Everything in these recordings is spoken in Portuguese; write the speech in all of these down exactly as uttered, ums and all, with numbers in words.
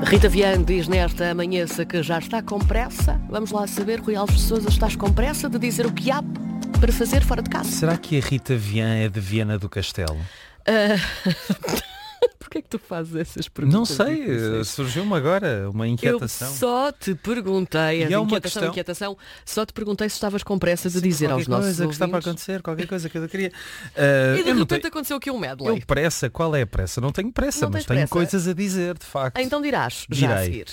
Rita Viane diz nesta amanheça que já está com pressa. Vamos lá saber, Rui Alves de Sousa, estás com pressa de dizer o que há para fazer fora de casa? Será que a Rita Viane é de Viana do Castelo? Uh... Porquê é que tu fazes essas perguntas? Não sei, surgiu-me agora uma inquietação. Eu só te perguntei, e é uma inquietação, questão... inquietação, só te perguntei se estavas com pressa de Sim, dizer aos nossos coisa ouvintes. que está para acontecer, qualquer coisa que eu queria. Uh, e de eu repente tenho... aconteceu aqui um medley. Eu pressa, qual é a pressa? Não tenho pressa, não mas tenho tenho pressa. coisas a dizer, de facto. Então dirás, já Direi. a seguir.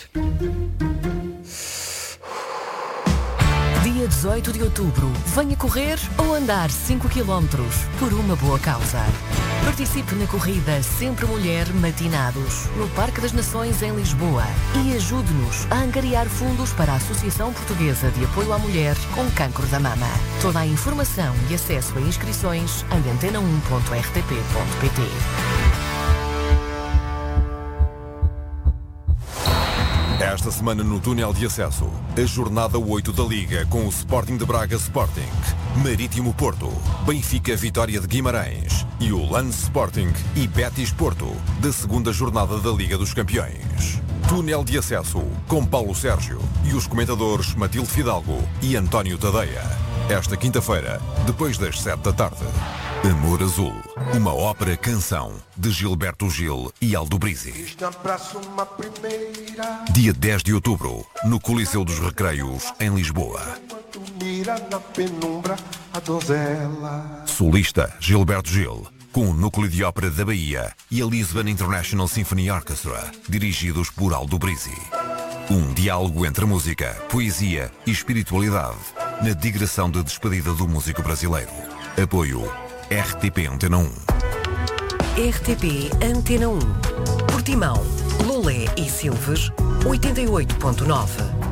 Dia dezoito de outubro, venha correr ou andar cinco quilómetros por uma boa causa. Participe na corrida Sempre Mulher Matinados, no Parque das Nações em Lisboa, e ajude-nos a angariar fundos para a Associação Portuguesa de Apoio à Mulher com Cancro da Mama. Toda a informação e acesso a inscrições em antena um ponto r t p ponto p t. Esta semana no túnel de acesso, a jornada oito da Liga com o Sporting de Braga Sporting, Marítimo Porto, Benfica Vitória de Guimarães e o Lance Sporting e Betis Porto, da segunda jornada da Liga dos Campeões. Túnel de acesso com Paulo Sérgio e os comentadores Matilde Fidalgo e António Tadeia. Esta quinta-feira, depois das sete da tarde. Amor Azul, uma ópera-canção de Gilberto Gil e Aldo Brizzi. Dia dez de outubro, no Coliseu dos Recreios, em Lisboa. Solista Gilberto Gil, com o Núcleo de Ópera da Bahia e a Lisbon International Symphony Orchestra, dirigidos por Aldo Brizzi. Um diálogo entre música, poesia e espiritualidade, na digressão de despedida do músico brasileiro. Apoio R T P Antena um. R T P Antena um. Portimão, Lolé e Silves, oitenta e oito ponto nove.